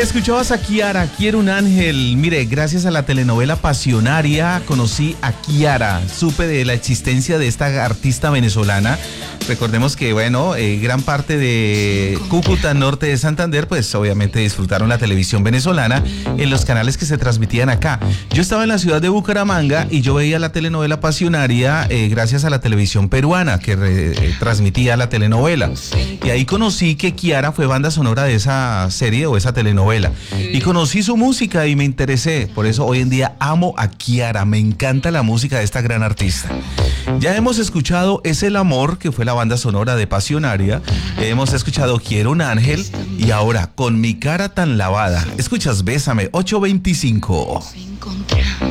escuchabas a Kiara, Quiero un ángel. Mire, gracias a la telenovela Pasionaria conocí a Kiara. Supe de la existencia de esta artista venezolana. Recordemos que, bueno, gran parte de Cúcuta, norte de Santander, pues obviamente disfrutaron la televisión venezolana en los canales que se transmitían acá. Yo estaba en la ciudad de Bucaramanga y yo veía la telenovela Pasionaria gracias a la televisión peruana que transmitía la telenovela. Y ahí conocí que Kiara fue banda sonora de esa serie o esa telenovela. Y conocí su música y me interesé. Por eso hoy en día amo a Kiara. Me encanta la música de esta gran artista. Ya hemos escuchado Es el amor, que fue la banda sonora de Pasionaria. Hemos escuchado Quiero un ángel. Y ahora, Con mi cara tan lavada. Escuchas Bésame, 8:25.